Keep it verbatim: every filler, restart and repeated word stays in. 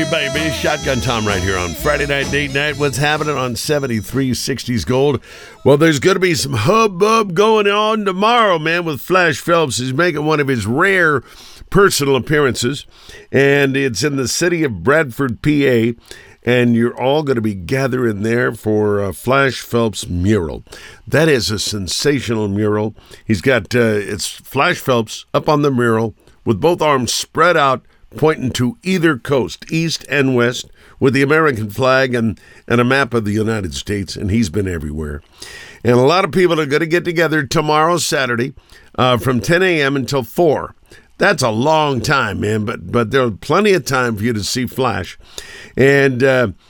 baby. Shotgun Tom right here on Friday Night Date Night. What's happening on seventy-three sixties Gold? Well, there's going to be some hubbub going on tomorrow, man, with Flash Phelps. He's making one of his rare personal appearances, and it's in the city of Bradford, P A, and you're all going to be gathering there for uh, Flash Phelps mural. That is a sensational mural. He's got, uh, it's Flash Phelps up on the mural with both arms spread out, pointing to either coast, east and west, with the American flag and, and a map of the United States, and he's been everywhere. And a lot of people are going to get together tomorrow, Saturday, uh, from ten a.m. until four. That's a long time, man, but but there's plenty of time for you to see Flash. And uh,